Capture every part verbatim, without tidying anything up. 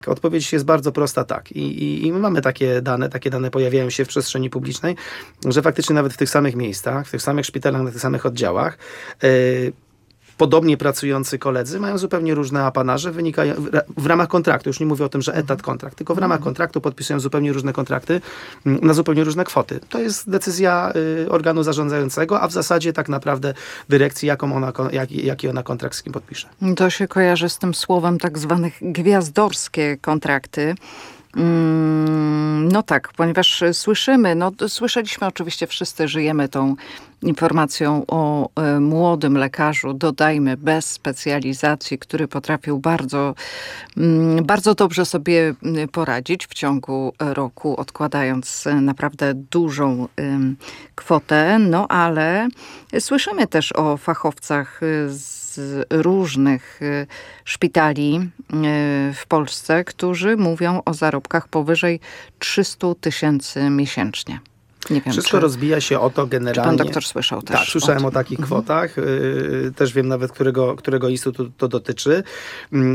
Odpowiedź jest bardzo prosta, tak. I, i, I my mamy takie dane, takie dane pojawiają się w przestrzeni publicznej, że faktycznie nawet w tych samych miejscach, w tych samych szpitalach, na tych samych oddziałach yy, podobnie pracujący koledzy mają zupełnie różne apanaże wynikają w ramach kontraktu. Już nie mówię o tym, że etat kontrakt, tylko w ramach kontraktu podpisują zupełnie różne kontrakty na zupełnie różne kwoty. To jest decyzja y, organu zarządzającego, a w zasadzie tak naprawdę dyrekcji, jaką ona, jak, jaki ona kontrakt z kim podpisze. To się kojarzy z tym słowem tak zwanych gwiazdorskie kontrakty. No tak, ponieważ słyszymy, no słyszeliśmy oczywiście, wszyscy żyjemy tą informacją o e, młodym lekarzu, dodajmy, bez specjalizacji, który potrafił bardzo, mm, bardzo dobrze sobie poradzić w ciągu roku, odkładając naprawdę dużą ym, kwotę, no ale słyszymy też o fachowcach z z różnych y, szpitali y, w Polsce, którzy mówią o zarobkach powyżej trzysta tysięcy miesięcznie. Nie wiem, Wszystko czy, rozbija się o to generalnie. Czy pan doktor słyszał też? Tak, słyszałem o, o takich mhm. kwotach. Yy, też wiem nawet, którego, którego instytutu to dotyczy. Yy.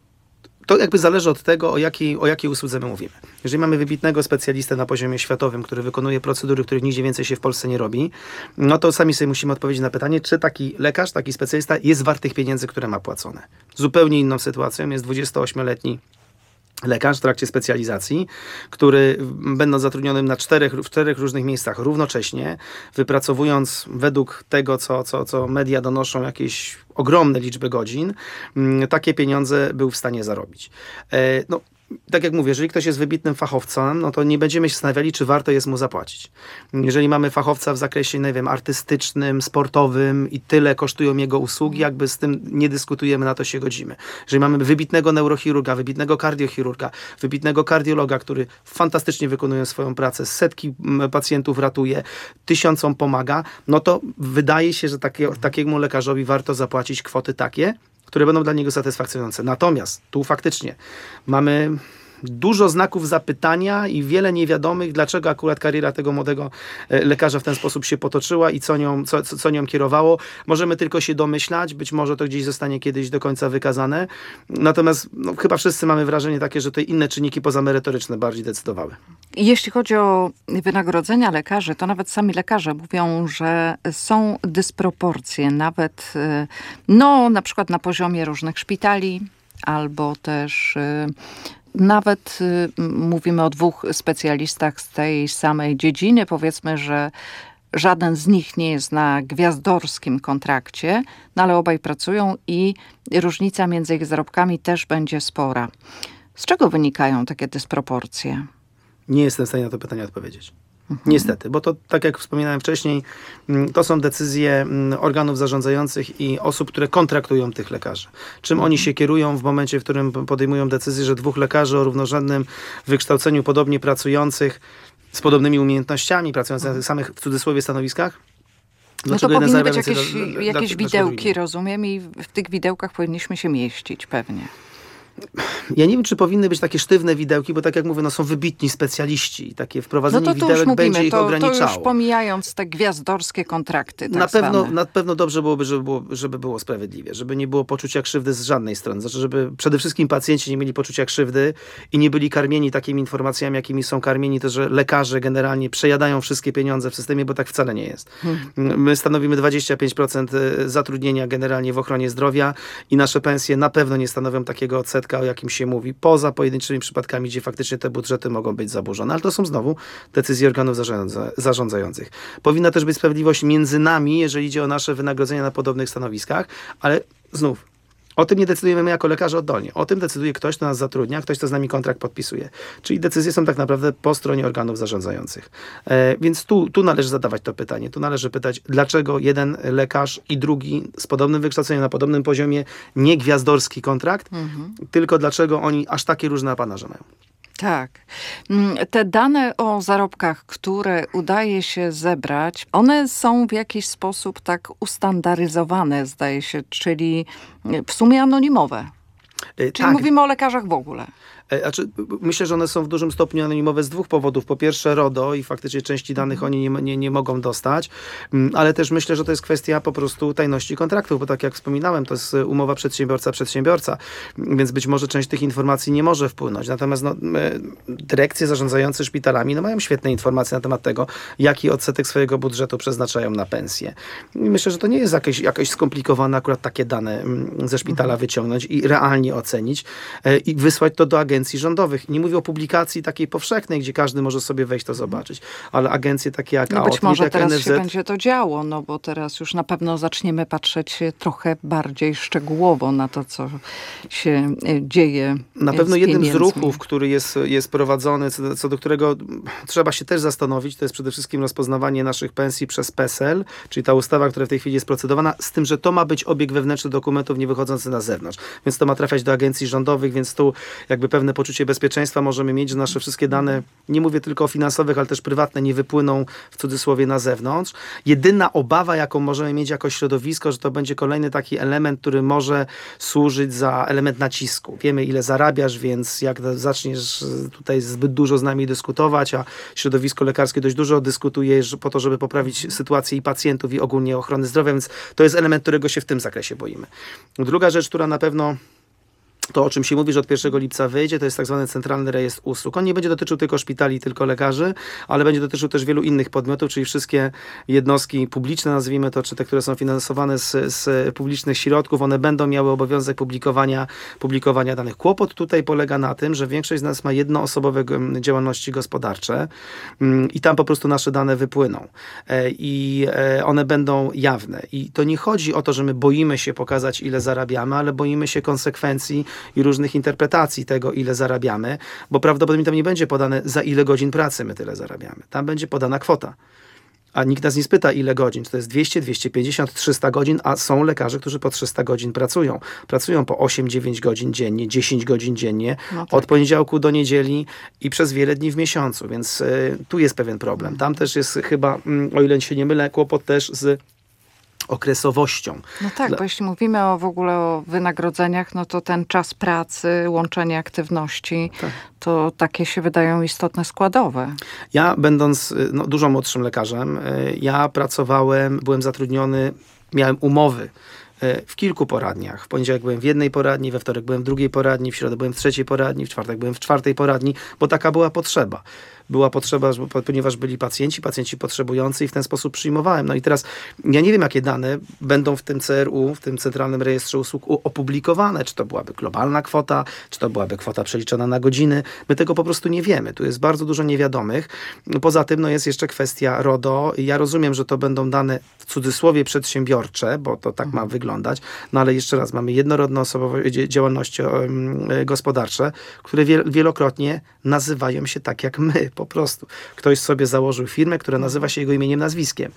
To jakby zależy od tego, o jakiej, o jakiej usłudze my mówimy. Jeżeli mamy wybitnego specjalistę na poziomie światowym, który wykonuje procedury, których nigdzie więcej się w Polsce nie robi, no to sami sobie musimy odpowiedzieć na pytanie, czy taki lekarz, taki specjalista jest wart tych pieniędzy, które ma płacone. Zupełnie inną sytuacją jest dwudziestoośmioletni lekarz w trakcie specjalizacji, który będąc zatrudnionym na czterech, w czterech różnych miejscach równocześnie, wypracowując według tego, co, co, co media donoszą, jakieś ogromne liczby godzin, takie pieniądze był w stanie zarobić. E, no, tak jak mówię, jeżeli ktoś jest wybitnym fachowcem, no to nie będziemy się zastanawiali, czy warto jest mu zapłacić. Jeżeli mamy fachowca w zakresie, nie wiem, artystycznym, sportowym i tyle kosztują jego usługi, jakby z tym nie dyskutujemy, na to się godzimy. Jeżeli mamy wybitnego neurochirurga, wybitnego kardiochirurga, wybitnego kardiologa, który fantastycznie wykonuje swoją pracę, setki pacjentów ratuje, tysiącom pomaga, no to wydaje się, że takie, takiemu lekarzowi warto zapłacić kwoty takie, które będą dla niego satysfakcjonujące. Natomiast tu faktycznie mamy dużo znaków zapytania i wiele niewiadomych, dlaczego akurat kariera tego młodego lekarza w ten sposób się potoczyła i co nią, co, co nią kierowało. Możemy tylko się domyślać, być może to gdzieś zostanie kiedyś do końca wykazane. Natomiast no, chyba wszyscy mamy wrażenie takie, że te inne czynniki pozamerytoryczne bardziej decydowały. Jeśli chodzi o wynagrodzenia lekarzy, to nawet sami lekarze mówią, że są dysproporcje, nawet no, na przykład na poziomie różnych szpitali, albo też nawet y, mówimy o dwóch specjalistach z tej samej dziedziny. Powiedzmy, że żaden z nich nie jest na gwiazdorskim kontrakcie, no ale obaj pracują i różnica między ich zarobkami też będzie spora. Z czego wynikają takie dysproporcje? Nie jestem w stanie na to pytanie odpowiedzieć. Mhm. Niestety, bo to, tak jak wspominałem wcześniej, to są decyzje organów zarządzających i osób, które kontraktują tych lekarzy. Czym mhm. oni się kierują w momencie, w którym podejmują decyzję, że dwóch lekarzy o równorzędnym wykształceniu, podobnie pracujących, z podobnymi umiejętnościami, pracujących na tych samych, w cudzysłowie, stanowiskach. No to powinny być jakieś, dla, jakieś dla, widełki, rozumiem, i w tych widełkach powinniśmy się mieścić pewnie. Ja nie wiem, czy powinny być takie sztywne widełki, bo tak jak mówię, no są wybitni specjaliści i takie wprowadzenie no to widełek mówimy, będzie ich to, ograniczało. To już pomijając te gwiazdorskie kontrakty. Tak na, pewno, zwane. na pewno dobrze byłoby żeby, było, żeby było sprawiedliwie, żeby nie było poczucia krzywdy z żadnej strony. Znaczy, żeby przede wszystkim pacjenci nie mieli poczucia krzywdy i nie byli karmieni takimi informacjami, jakimi są karmieni, to że lekarze generalnie przejadają wszystkie pieniądze w systemie, bo tak wcale nie jest. Hmm. My stanowimy dwadzieścia pięć procent zatrudnienia generalnie w ochronie zdrowia i nasze pensje na pewno nie stanowią takiego odsetka, o jakim się mówi, poza pojedynczymi przypadkami, gdzie faktycznie te budżety mogą być zaburzone. Ale to są znowu decyzje organów zarządza, zarządzających. Powinna też być sprawiedliwość między nami, jeżeli idzie o nasze wynagrodzenia na podobnych stanowiskach, ale znów, o tym nie decydujemy my jako lekarze oddolnie. O tym decyduje ktoś, kto nas zatrudnia, ktoś, kto z nami kontrakt podpisuje. Czyli decyzje są tak naprawdę po stronie organów zarządzających. E, więc tu, tu należy zadawać to pytanie. Tu należy pytać, dlaczego jeden lekarz i drugi z podobnym wykształceniem, na podobnym poziomie, nie gwiazdorski kontrakt, mhm. tylko dlaczego oni aż takie różne apanaże mają. Tak. Te dane o zarobkach, które udaje się zebrać, one są w jakiś sposób tak ustandaryzowane, zdaje się, czyli w sumie anonimowe. Czyli tak. mówimy o lekarzach w ogóle. Znaczy, myślę, że one są w dużym stopniu anonimowe z dwóch powodów. Po pierwsze RODO i faktycznie części danych oni nie, nie, nie mogą dostać, ale też myślę, że to jest kwestia po prostu tajności kontraktów, bo tak jak wspominałem, to jest umowa przedsiębiorca-przedsiębiorca, więc być może część tych informacji nie może wpłynąć. Natomiast no, dyrekcje zarządzające szpitalami no, mają świetne informacje na temat tego, jaki odsetek swojego budżetu przeznaczają na pensje. I myślę, że to nie jest jakieś, jakoś skomplikowane akurat takie dane ze szpitala wyciągnąć i realnie ocenić i wysłać to do agencji rządowych. Nie mówię o publikacji takiej powszechnej, gdzie każdy może sobie wejść to zobaczyć, ale agencje takie jak No A O T, być może jak teraz N F Z... się będzie to działo, no bo teraz już na pewno zaczniemy patrzeć trochę bardziej szczegółowo na to, co się dzieje Na pewno z jednym z pieniędzmi. ruchów, który jest, jest prowadzony, co do, co do którego trzeba się też zastanowić, to jest przede wszystkim rozpoznawanie naszych pensji przez P E S E L, czyli ta ustawa, która w tej chwili jest procedowana, z tym, że to ma być obieg wewnętrzny dokumentów nie wychodzący na zewnątrz. Więc to ma trafiać do agencji rządowych, więc tu jakby pewne poczucie bezpieczeństwa możemy mieć, że nasze wszystkie dane, nie mówię tylko o finansowych, ale też prywatne, nie wypłyną w cudzysłowie na zewnątrz. Jedyna obawa, jaką możemy mieć jako środowisko, że to będzie kolejny taki element, który może służyć za element nacisku. Wiemy, ile zarabiasz, więc jak zaczniesz tutaj zbyt dużo z nami dyskutować, a środowisko lekarskie dość dużo dyskutuje po to, żeby poprawić sytuację i pacjentów, i ogólnie ochrony zdrowia, więc to jest element, którego się w tym zakresie boimy. Druga rzecz, która na pewno to, o czym się mówi, że od pierwszego lipca wyjdzie, to jest tak zwany Centralny Rejestr Usług. On nie będzie dotyczył tylko szpitali, tylko lekarzy, ale będzie dotyczył też wielu innych podmiotów, czyli wszystkie jednostki publiczne, nazwijmy to, czy te, które są finansowane z, z publicznych środków, one będą miały obowiązek publikowania, publikowania danych. Kłopot tutaj polega na tym, że większość z nas ma jednoosobowe działalności gospodarcze i tam po prostu nasze dane wypłyną. I one będą jawne. I to nie chodzi o to, że my boimy się pokazać, ile zarabiamy, ale boimy się konsekwencji i różnych interpretacji tego, ile zarabiamy, bo prawdopodobnie tam nie będzie podane, za ile godzin pracy my tyle zarabiamy. Tam będzie podana kwota. A nikt nas nie spyta, ile godzin. Czy to jest dwieście, dwieście pięćdziesiąt, trzysta godzin, a są lekarze, którzy po trzysta godzin pracują. Pracują po osiem dziewięć godzin dziennie, dziesięć godzin dziennie, no tak. Od poniedziałku do niedzieli i przez wiele dni w miesiącu, więc y, tu jest pewien problem. Tam też jest chyba, mm, o ile się nie mylę, kłopot też z okresowością. No tak, Dla... bo jeśli mówimy o, w ogóle o wynagrodzeniach, no to ten czas pracy, łączenie aktywności, tak. to takie się wydają istotne składowe. Ja będąc no, dużo młodszym lekarzem, ja pracowałem, byłem zatrudniony, miałem umowy w kilku poradniach. W poniedziałek byłem w jednej poradni, we wtorek byłem w drugiej poradni, w środę byłem w trzeciej poradni, w czwartek byłem w czwartej poradni, bo taka była potrzeba. Była potrzeba, ponieważ byli pacjenci, pacjenci potrzebujący i w ten sposób przyjmowałem. No i teraz ja nie wiem, jakie dane będą w tym C R U, w tym Centralnym Rejestrze Usług opublikowane. Czy to byłaby globalna kwota, czy to byłaby kwota przeliczona na godziny. My tego po prostu nie wiemy. Tu jest bardzo dużo niewiadomych. Poza tym no jest jeszcze kwestia RODO. Ja rozumiem, że to będą dane w cudzysłowie przedsiębiorcze, bo to tak ma wyglądać. No ale jeszcze raz, mamy jednorodne osobowe działalności gospodarcze, które wielokrotnie nazywają się tak jak my. Po prostu. Ktoś sobie założył firmę, która nazywa się jego imieniem, nazwiskiem.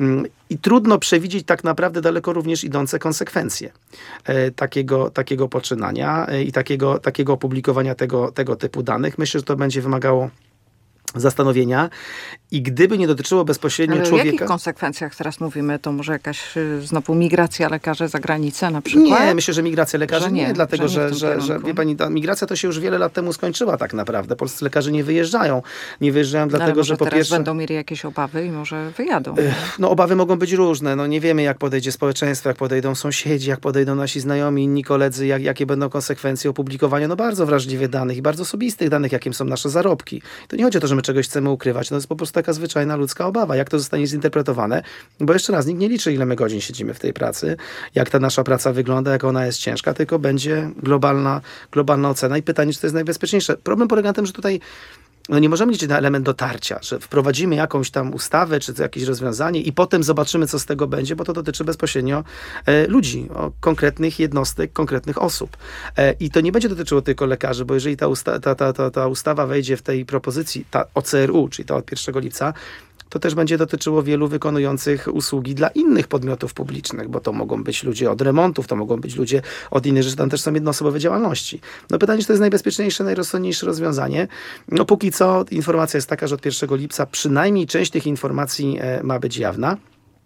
I trudno przewidzieć tak naprawdę daleko również idące konsekwencje e, takiego, takiego poczynania e, i takiego, takiego opublikowania tego, tego typu danych. Myślę, że to będzie wymagało zastanowienia i gdyby nie dotyczyło bezpośrednio Ale człowieka... o jakich konsekwencjach teraz mówimy? To może jakaś y, znowu migracja lekarzy za granicę na przykład? Nie, myślę, że migracja lekarzy że nie, nie, dlatego, że, nie że, że, że wie pani, ta migracja to się już wiele lat temu skończyła tak naprawdę. Polscy lekarze nie wyjeżdżają. Nie wyjeżdżają dlatego, no, ale może że po teraz pierwsze... będą mieli jakieś obawy i może wyjadą. No obawy mogą być różne. No nie wiemy, jak podejdzie społeczeństwo, jak podejdą sąsiedzi, jak podejdą nasi znajomi, inni koledzy, jak, jakie będą konsekwencje opublikowania no bardzo wrażliwych danych i bardzo osobistych danych, jakim są nasze zarobki. To nie chodzi o to, że my czegoś chcemy ukrywać. To jest po prostu taka zwyczajna ludzka obawa, jak to zostanie zinterpretowane, bo jeszcze raz, nikt nie liczy, ile my godzin siedzimy w tej pracy, jak ta nasza praca wygląda, jak ona jest ciężka, tylko będzie globalna, globalna ocena i pytanie, czy to jest najbezpieczniejsze. Problem polega na tym, że tutaj no nie możemy liczyć na element dotarcia, że wprowadzimy jakąś tam ustawę, czy jakieś rozwiązanie i potem zobaczymy, co z tego będzie, bo to dotyczy bezpośrednio e, ludzi, o, konkretnych jednostek, konkretnych osób. E, I to nie będzie dotyczyło tylko lekarzy, bo jeżeli ta, usta- ta, ta, ta, ta ustawa wejdzie w tej propozycji, ta o C R U, czyli ta od pierwszego lipca, to też będzie dotyczyło wielu wykonujących usługi dla innych podmiotów publicznych, bo to mogą być ludzie od remontów, to mogą być ludzie od innych rzeczy, tam też są jednoosobowe działalności. No pytanie, czy to jest najbezpieczniejsze, najrozsądniejsze rozwiązanie? No póki co informacja jest taka, że od pierwszego lipca przynajmniej część tych informacji e, ma być jawna.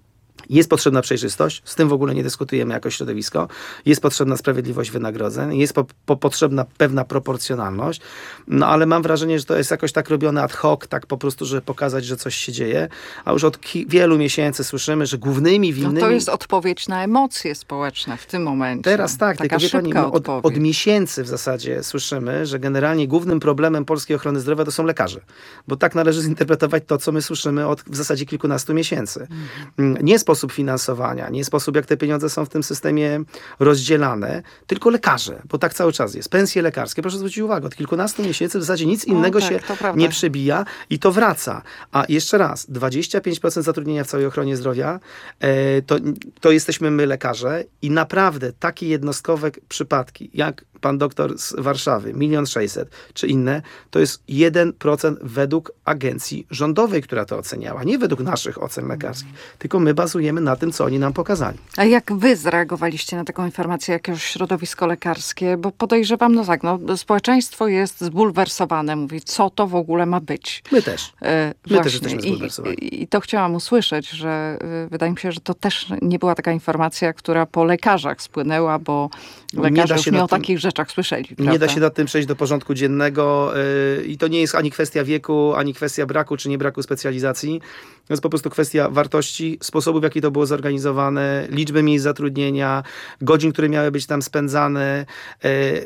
Jest potrzebna przejrzystość, z tym w ogóle nie dyskutujemy jako środowisko. Jest potrzebna sprawiedliwość wynagrodzeń, jest po, po potrzebna pewna proporcjonalność, no ale mam wrażenie, że to jest jakoś tak robione ad hoc, tak po prostu, żeby pokazać, że coś się dzieje, a już od ki- wielu miesięcy słyszymy, że głównymi winnymi... No to jest odpowiedź na emocje społeczne w tym momencie. Teraz tak, Taka tylko wie pani, no, od, odpowiedź. od miesięcy w zasadzie słyszymy, że generalnie głównym problemem polskiej ochrony zdrowia to są lekarze, bo tak należy zinterpretować to, co my słyszymy od w zasadzie kilkunastu miesięcy. Mhm. Nie sposób finansowania, nie sposób, jak te pieniądze są w tym systemie rozdzielane, tylko lekarze, bo tak cały czas jest. Pensje lekarskie, proszę zwrócić uwagę, od kilkunastu miesięcy w zasadzie nic innego o, tak, się nie przebija i to wraca. A jeszcze raz, dwadzieścia pięć procent zatrudnienia w całej ochronie zdrowia, e, to, to jesteśmy my lekarze i naprawdę takie jednostkowe przypadki, jak pan doktor z Warszawy, milion sześćset, czy inne, to jest jeden procent według agencji rządowej, która to oceniała. Nie według naszych ocen lekarskich, tylko my bazujemy na tym, co oni nam pokazali. A jak wy zareagowaliście na taką informację, jakieś środowisko lekarskie? Bo podejrzewam, no tak, no, społeczeństwo jest zbulwersowane. Mówi, co to w ogóle ma być? My też. E, My właśnie. też jesteśmy zbulwersowani. I, I to chciałam usłyszeć, że y, wydaje mi się, że to też nie była taka informacja, która po lekarzach spłynęła, bo lekarze już nie o takich rzeczach słyszeli. Prawda? Nie da się nad tym przejść do porządku dziennego yy, i to nie jest ani kwestia wieku, ani kwestia braku czy nie braku specjalizacji. To jest po prostu kwestia wartości, sposobu, w jaki to było zorganizowane, liczby miejsc zatrudnienia, godzin, które miały być tam spędzane, yy,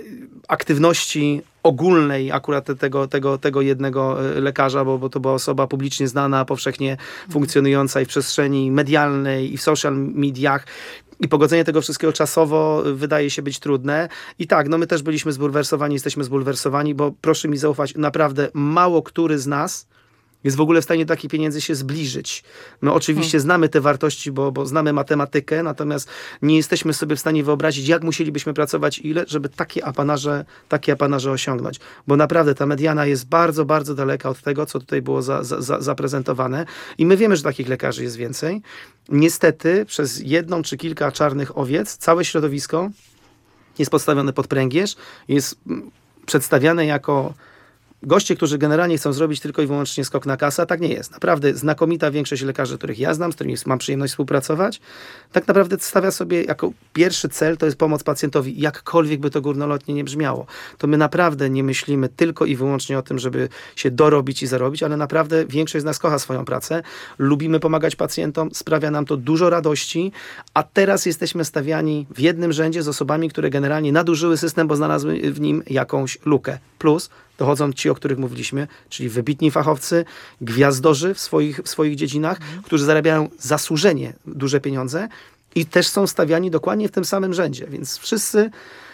aktywności ogólnej akurat tego, tego, tego jednego lekarza, bo, bo to była osoba publicznie znana, powszechnie funkcjonująca i w przestrzeni medialnej, i w social mediach. I pogodzenie tego wszystkiego czasowo wydaje się być trudne. I tak, no my też byliśmy zbulwersowani, jesteśmy zbulwersowani, bo proszę mi zaufać, naprawdę mało który z nas jest w ogóle w stanie do takich pieniędzy się zbliżyć. My oczywiście hmm. znamy te wartości, bo, bo znamy matematykę, natomiast nie jesteśmy sobie w stanie wyobrazić, jak musielibyśmy pracować, ile, żeby takie apanarze, takie apanarze osiągnąć. Bo naprawdę ta mediana jest bardzo, bardzo daleka od tego, co tutaj było za, za, za, zaprezentowane. I my wiemy, że takich lekarzy jest więcej. Niestety przez jedną czy kilka czarnych owiec całe środowisko jest podstawione pod pręgierz, jest przedstawiane jako goście, którzy generalnie chcą zrobić tylko i wyłącznie skok na kasę, a tak nie jest. Naprawdę znakomita większość lekarzy, których ja znam, z którymi mam przyjemność współpracować, tak naprawdę stawia sobie jako pierwszy cel, to jest pomoc pacjentowi, jakkolwiek by to górnolotnie nie brzmiało. To my naprawdę nie myślimy tylko i wyłącznie o tym, żeby się dorobić i zarobić, ale naprawdę większość z nas kocha swoją pracę, lubimy pomagać pacjentom, sprawia nam to dużo radości, a teraz jesteśmy stawiani w jednym rzędzie z osobami, które generalnie nadużyły system, bo znalazły w nim jakąś lukę. Plus dochodzą ci, o których mówiliśmy, czyli wybitni fachowcy, gwiazdorzy w swoich, w swoich dziedzinach, mm. którzy zarabiają zasłużenie duże pieniądze i też są stawiani dokładnie w tym samym rzędzie. Więc wszyscy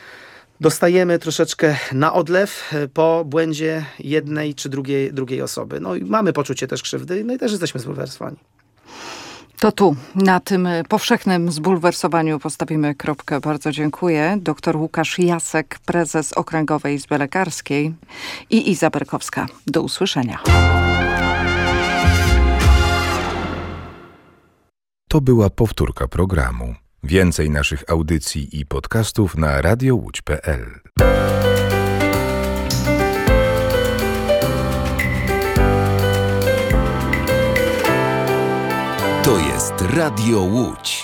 dostajemy troszeczkę na odlew po błędzie jednej czy drugiej, drugiej osoby. No i mamy poczucie też krzywdy, no i też jesteśmy zbulwersowani. To tu, na tym powszechnym zbulwersowaniu postawimy kropkę. Bardzo dziękuję. Doktor Łukasz Jasek, prezes Okręgowej Izby Lekarskiej i Iza Berkowska. Do usłyszenia. To była powtórka programu. Więcej naszych audycji i podcastów na radio łódź kropka pe el. To jest Radio Łódź.